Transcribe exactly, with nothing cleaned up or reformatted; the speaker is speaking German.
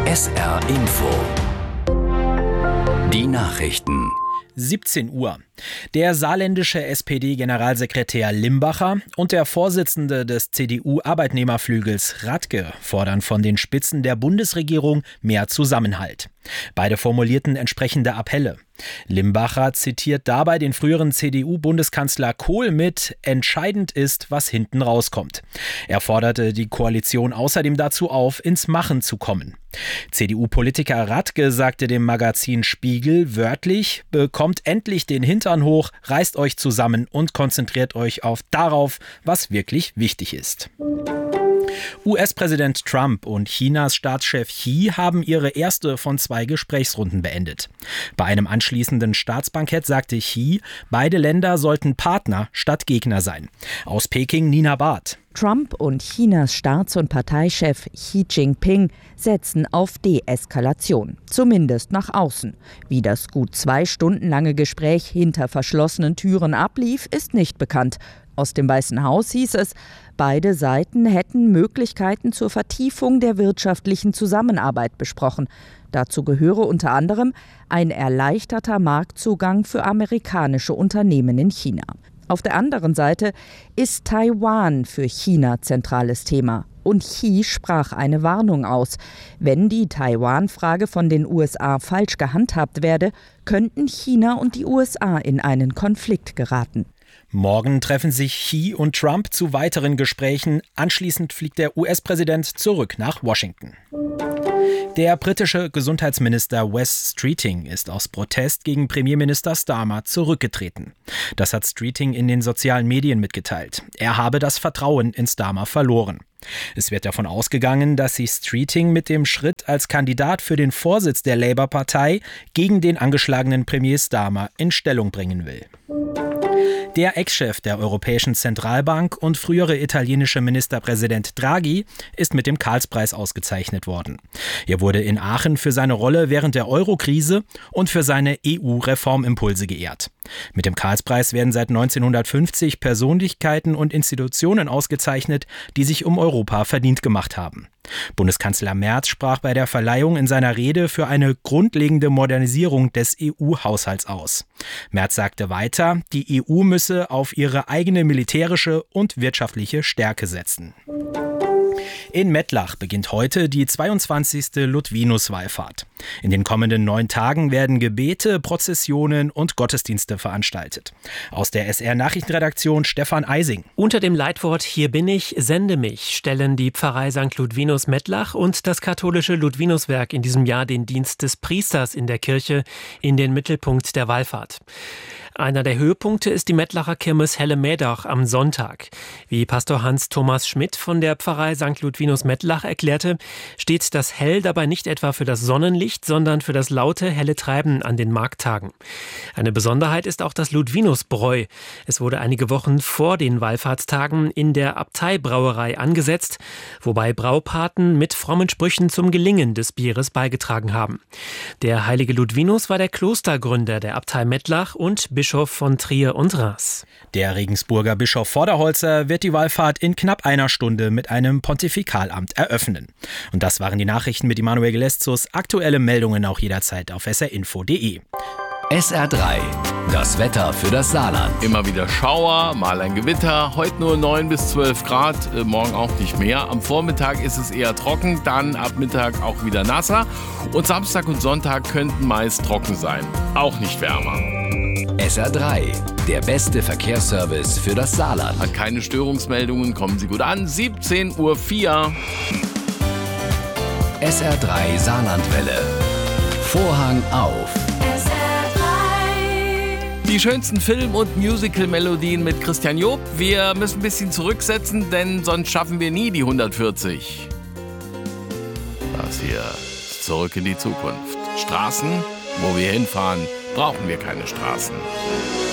S R Info. Die Nachrichten. siebzehn Uhr. Der saarländische S P D-Generalsekretär Limbacher und der Vorsitzende des C D U-Arbeitnehmerflügels Radke fordern von den Spitzen der Bundesregierung mehr Zusammenhalt. Beide formulierten entsprechende Appelle. Limbacher zitiert dabei den früheren C D U-Bundeskanzler Kohl mit: Entscheidend ist, was hinten rauskommt. Er forderte die Koalition außerdem dazu auf, ins Machen zu kommen. C D U-Politiker Radke sagte dem Magazin Spiegel wörtlich: Bekommt endlich den Hintern hoch, reißt euch zusammen und konzentriert euch auf darauf, was wirklich wichtig ist. U S-Präsident Trump und Chinas Staatschef Xi haben ihre erste von zwei Gesprächsrunden beendet. Bei einem anschließenden Staatsbankett sagte Xi, beide Länder sollten Partner statt Gegner sein. Aus Peking Nina Barth. Trump und Chinas Staats- und Parteichef Xi Jinping setzen auf Deeskalation, zumindest nach außen. Wie das gut zwei Stunden lange Gespräch hinter verschlossenen Türen ablief, ist nicht bekannt. Aus dem Weißen Haus hieß es, beide Seiten hätten Möglichkeiten zur Vertiefung der wirtschaftlichen Zusammenarbeit besprochen. Dazu gehöre unter anderem ein erleichterter Marktzugang für amerikanische Unternehmen in China. Auf der anderen Seite ist Taiwan für China zentrales Thema. Und Xi sprach eine Warnung aus. Wenn die Taiwan-Frage von den U S A falsch gehandhabt werde, könnten China und die U S A in einen Konflikt geraten. Morgen treffen sich Xi und Trump zu weiteren Gesprächen. Anschließend fliegt der U S-Präsident zurück nach Washington. Der britische Gesundheitsminister Wes Streeting ist aus Protest gegen Premierminister Starmer zurückgetreten. Das hat Streeting in den sozialen Medien mitgeteilt. Er habe das Vertrauen in Starmer verloren. Es wird davon ausgegangen, dass sich Streeting mit dem Schritt als Kandidat für den Vorsitz der Labour-Partei gegen den angeschlagenen Premier Starmer in Stellung bringen will. Der Ex-Chef der Europäischen Zentralbank und frühere italienische Ministerpräsident Draghi ist mit dem Karlspreis ausgezeichnet worden. Er wurde in Aachen für seine Rolle während der Euro-Krise und für seine E U-Reformimpulse geehrt. Mit dem Karlspreis werden seit neunzehnhundertfünfzig Persönlichkeiten und Institutionen ausgezeichnet, die sich um Europa verdient gemacht haben. Bundeskanzler Merz sprach bei der Verleihung in seiner Rede für eine grundlegende Modernisierung des E U-Haushalts aus. Merz sagte weiter, die E U müsse auf ihre eigene militärische und wirtschaftliche Stärke setzen. In Mettlach beginnt heute die zweiundzwanzigste Ludwinus-Wallfahrt. In den kommenden neun Tagen werden Gebete, Prozessionen und Gottesdienste veranstaltet. Aus der S R-Nachrichtenredaktion Stefan Eising. Unter dem Leitwort Hier bin ich, sende mich stellen die Pfarrei Sankt Ludwinus Mettlach und das katholische Ludwinuswerk in diesem Jahr den Dienst des Priesters in der Kirche in den Mittelpunkt der Wallfahrt. Einer der Höhepunkte ist die Mettlacher Kirmes Hellemädach am Sonntag. Wie Pastor Hans-Thomas Schmidt von der Pfarrei Sankt Ludwinus Mettlach erklärte, steht das Hell dabei nicht etwa für das Sonnenlicht, sondern für das laute, helle Treiben an den Markttagen. Eine Besonderheit ist auch das Ludwinusbräu. Es wurde einige Wochen vor den Wallfahrtstagen in der Abteibrauerei angesetzt, wobei Braupaten mit frommen Sprüchen zum Gelingen des Bieres beigetragen haben. Der heilige Ludwinus war der Klostergründer der Abtei Mettlach und Bischof von Trier und Reims. Der Regensburger Bischof Vorderholzer wird die Wallfahrt in knapp einer Stunde mit einem Pontifikalamt eröffnen. Und das waren die Nachrichten mit Immanuel Geleszus. Aktuelle Meldungen auch jederzeit auf s r info punkt d e. S R drei. Das Wetter für das Saarland. Immer wieder Schauer, mal ein Gewitter. Heute nur neun bis zwölf Grad, äh, morgen auch nicht mehr. Am Vormittag ist es eher trocken, dann ab Mittag auch wieder nasser. Und Samstag und Sonntag könnten meist trocken sein. Auch nicht wärmer. S R drei. Der beste Verkehrsservice für das Saarland. Hat keine Störungsmeldungen, kommen Sie gut an. siebzehn Uhr vier. S R drei Saarlandwelle. Vorhang auf. Die schönsten Film- und Musical-Melodien mit Christian Job. Wir müssen ein bisschen zurücksetzen, denn sonst schaffen wir nie die hundertvierzig. Das hier ist Zurück in die Zukunft. Straßen, wo wir hinfahren, brauchen wir keine Straßen.